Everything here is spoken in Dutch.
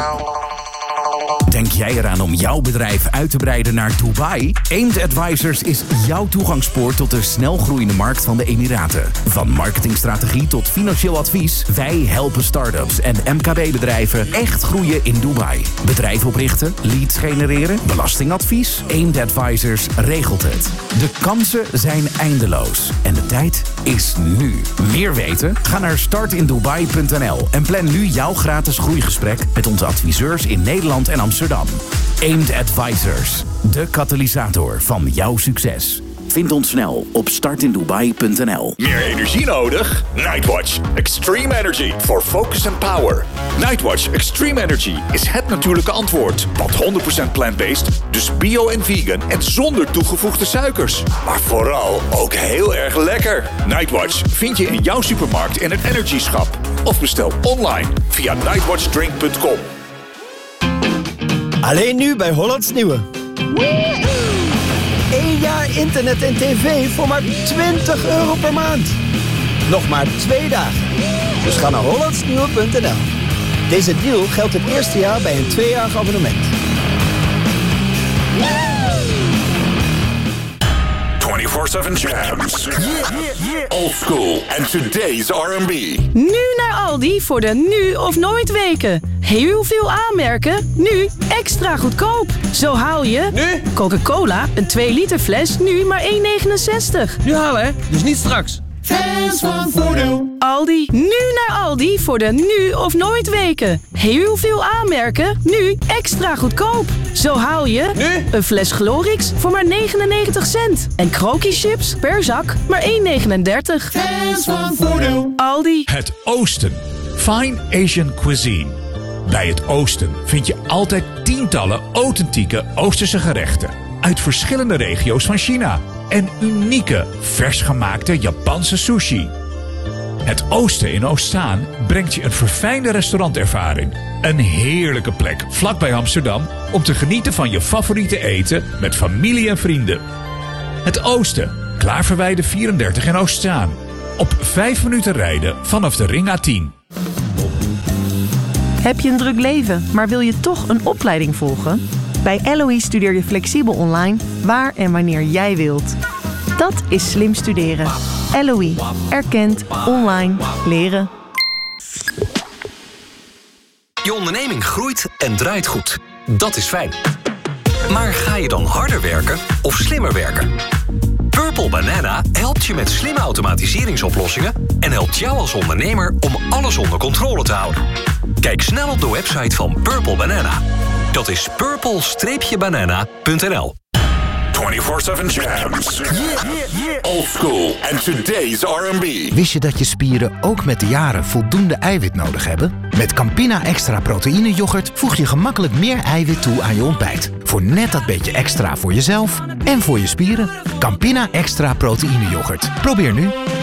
Denk jij eraan om jouw bedrijf uit te breiden naar Dubai? Aimed Advisors is jouw toegangspoort tot de snelgroeiende markt van de Emiraten. Van marketingstrategie tot financieel advies, wij helpen start-ups en MKB-bedrijven echt groeien in Dubai. Bedrijf oprichten, leads genereren, belastingadvies. Aimed Advisors regelt het. De kansen zijn eindeloos en de tijd is nu. Meer weten? Ga naar startindubai.nl en plan nu jouw gratis groeigesprek met onze adviseurs in Nederland en Amsterdam. Aimed Advisors, de katalysator van jouw succes. Vind ons snel op startindubai.nl. Meer energie nodig? Nightwatch Extreme Energy voor focus and power. Nightwatch Extreme Energy is het natuurlijke antwoord. Want 100% plant-based, dus bio en vegan en zonder toegevoegde suikers. Maar vooral ook heel erg lekker. Nightwatch vind je in jouw supermarkt in het Energy Schap. Of bestel online via nightwatchdrink.com. Alleen nu bij Hollands Nieuwe. 1 jaar internet en tv voor maar €20 per maand. Nog maar 2 dagen. Dus ga naar hollandsnieuwe.nl. Deze deal geldt het eerste jaar bij een 2-jarig abonnement. 24/7 jams. Old school and today's R&B. Nu naar Aldi voor de nu of nooit weken. Heel veel aanmerken, nu extra goedkoop. Zo haal je... Nu? Coca-Cola, een 2 liter fles, nu maar €1,69. Nu halen, hè? Dus niet straks. Fans van Voordeel. Aldi, nu naar Aldi voor de nu of nooit weken. Heel veel aanmerken, nu extra goedkoop. Zo haal je... Nu? Een fles Glorix voor maar 99 cent. En Kroki chips per zak maar €1,39. Fans van Voordeel. Aldi. Het Oosten. Fine Asian cuisine. Bij het Oosten vind je altijd tientallen authentieke Oosterse gerechten uit verschillende regio's van China en unieke, vers gemaakte Japanse sushi. Het Oosten in Oostzaan brengt je een verfijnde restaurantervaring. Een heerlijke plek vlakbij Amsterdam om te genieten van je favoriete eten met familie en vrienden. Het Oosten, Klaverweide 34 in Oostzaan. Op 5 minuten rijden vanaf de Ring A10. Heb je een druk leven, maar wil je toch een opleiding volgen? Bij LOE studeer je flexibel online, waar en wanneer jij wilt. Dat is slim studeren. LOE. Erkend. Online. Leren. Je onderneming groeit en draait goed. Dat is fijn. Maar ga je dan harder werken of slimmer werken? Purple Banana helpt je met slimme automatiseringsoplossingen en helpt jou als ondernemer om alles onder controle te houden. Kijk snel op de website van Purple Banana. Dat is purple-banana.nl. 24/7 jams. Old school and today's R&B. Wist je dat je spieren ook met de jaren voldoende eiwit nodig hebben? Met Campina Extra Proteïne Yoghurt voeg je gemakkelijk meer eiwit toe aan je ontbijt. Voor net dat beetje extra voor jezelf en voor je spieren. Campina Extra Proteïne Yoghurt. Probeer nu.